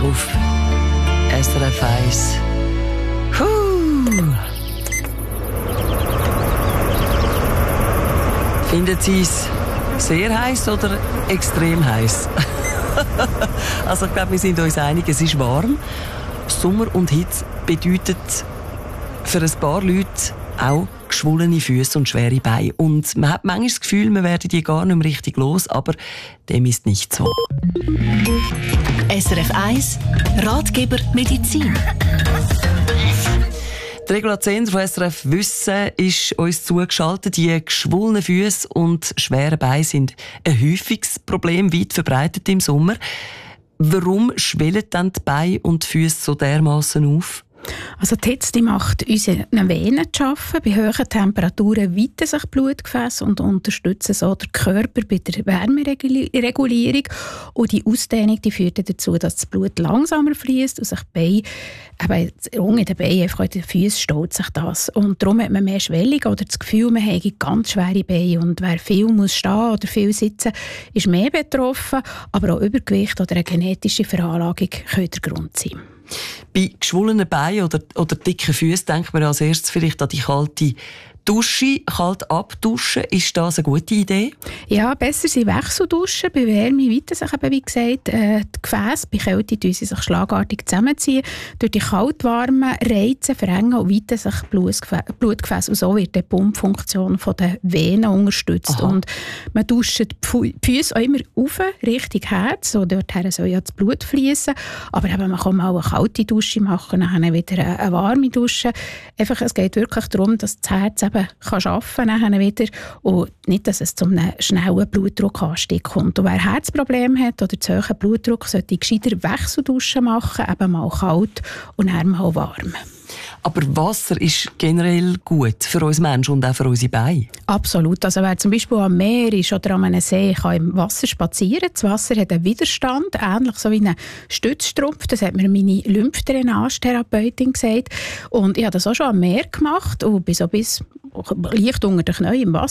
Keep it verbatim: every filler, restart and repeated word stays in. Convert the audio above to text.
auf S R F eins. Huh. Finden Sie es sehr heiß oder extrem heiß? Also ich glaube, wir sind uns einig, es ist warm. Sommer und Hitze bedeutet für ein paar Leute auch geschwollene Füße und schwere Beine. Und man hat manchmal das Gefühl, man werde die gar nicht mehr richtig los, aber dem ist nicht so. S R F eins Ratgeber Medizin. Die Regula Zehnder von S R F Wissen ist uns zugeschaltet. Die geschwollenen Füße und schwere Beine sind ein häufiges Problem, weit verbreitet im Sommer. Warum schwellen dann die Beine und die Füße so dermassen auf? Also die Hitze die macht unseren Venen zu arbeiten. Bei hohen Temperaturen weiten sich Blutgefäße und unterstützen so den Körper bei der Wärmeregulierung. Und die Ausdehnung die führt dazu, dass das Blut langsamer fließt und sich die Beine, eben unter den Beinen, einfach in den Füßen staut sich das. Und darum hat man mehr Schwellung oder das Gefühl, man habe ganz schwere Beine. Und wer viel muss stehen oder viel sitzen, ist mehr betroffen. Aber auch Übergewicht oder eine genetische Veranlagung können der Grund sein. Bei geschwollenen Beinen oder, oder dicken Füßen denkt man als erstes vielleicht an die kalte Dusche. Kalt abduschen, ist das eine gute Idee? Ja, besser sind Wechselduschen. Bei Wärme weiten sich eben, wie gesagt, äh, die Gefäße. Bei Kälte ziehen sie sich schlagartig zusammenziehen. Durch die kaltwarmen Reize verengen und weiten sich Blutgefäße. Und so wird die Pumpfunktion der Venen unterstützt. Aha. Und man duscht die Füße auch immer auf, Richtung Herz. So dorthin soll ja das Blut fließen. Aber eben, man kann mal eine kalte Dusche machen, dann wieder eine warme Dusche. Einfach, es geht wirklich darum, dass das Herz eben kann arbeiten kann wieder und nicht, dass es zu einem schnellen Blutdruckanstieg kommt. Und wer Herzprobleme hat oder zu hohen Blutdruck, sollte gescheiter Wechselduschen machen, eben mal kalt und dann mal warm. Aber Wasser ist generell gut für uns Menschen und auch für unsere Beine? Absolut. Also wer zum Beispiel am Meer ist oder an einem See, kann im Wasser spazieren. Das Wasser hat einen Widerstand, ähnlich so wie ein Stützstrumpf. Das hat mir meine Lymphdrainage-Therapeutin gesagt. Und ich habe das auch schon am Meer gemacht und bin so bis leicht unter den Knien im Wasser